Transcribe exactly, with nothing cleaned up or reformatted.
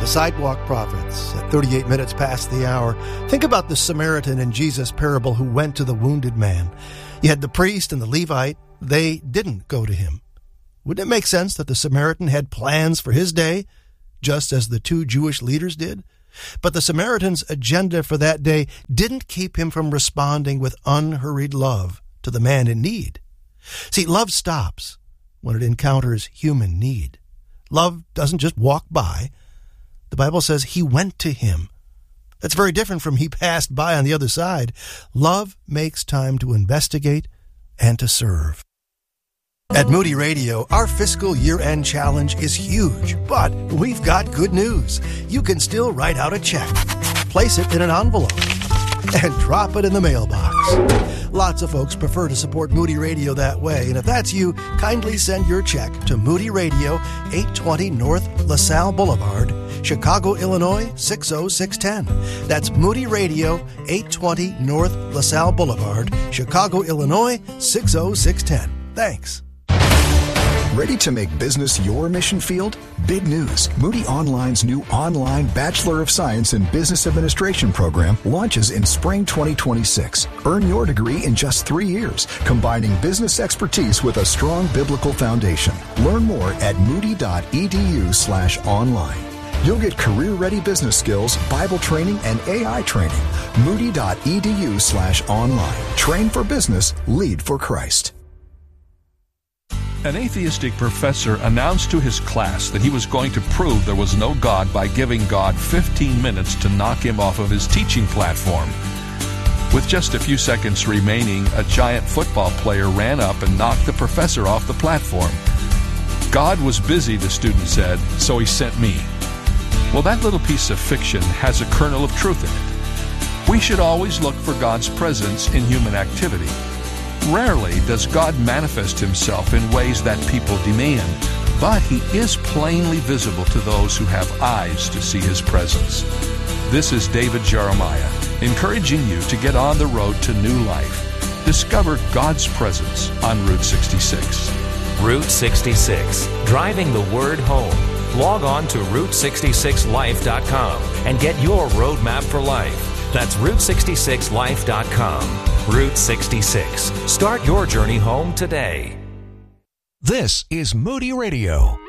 Sidewalk Prophets at thirty-eight minutes past the hour. Think about the Samaritan in Jesus' parable who went to the wounded man. You had the priest and the Levite. They didn't go to him. Wouldn't it make sense that the Samaritan had plans for his day, just as the two Jewish leaders did? But the Samaritan's agenda for that day didn't keep him from responding with unhurried love to the man in need. See, love stops when it encounters human need. Love doesn't just walk by. The Bible says he went to him. That's very different from he passed by on the other side. Love makes time to investigate and to serve. At Moody Radio, our fiscal year-end challenge is huge, but we've got good news. You can still write out a check, place it in an envelope, and drop it in the mailbox. Lots of folks prefer to support Moody Radio that way, and if that's you, kindly send your check to Moody Radio, eight twenty North LaSalle Boulevard, Chicago, Illinois, six oh six one oh. That's Moody Radio, eight twenty North LaSalle Boulevard, Chicago, Illinois, six oh six one oh. Thanks. Ready to make business your mission field? Big news. Moody Online's new online Bachelor of Science in Business Administration program launches in spring twenty twenty-six. Earn your degree in just three years, combining business expertise with a strong biblical foundation. Learn more at moody.edu slash online. You'll get career-ready business skills, Bible training, and A I training. Moody.edu slash online. Train for business, lead for Christ. An atheistic professor announced to his class that he was going to prove there was no God by giving God fifteen minutes to knock him off of his teaching platform. With just a few seconds remaining, a giant football player ran up and knocked the professor off the platform. God was busy, the student said, so he sent me. Well, that little piece of fiction has a kernel of truth in it. We should always look for God's presence in human activity. Rarely does God manifest himself in ways that people demand, but he is plainly visible to those who have eyes to see his presence. This is David Jeremiah, encouraging you to get on the road to new life. Discover God's presence on Route sixty-six. Route sixty-six, driving the word home. Log on to route sixty-six life dot com and get your roadmap for life. That's route sixty-six life dot com. Route sixty-six. Start your journey home today. This is Moody Radio.